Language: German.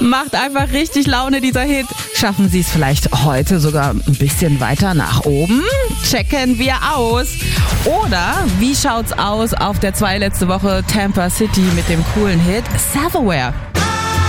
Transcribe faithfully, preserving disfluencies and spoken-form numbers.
Macht einfach richtig Laune, dieser Hit. Schaffen Sie es vielleicht heute sogar ein bisschen weiter nach oben? Checken wir aus. Oder wie schaut's aus auf der zwei letzte Woche Tampa City mit dem coolen Hit Self-Aware?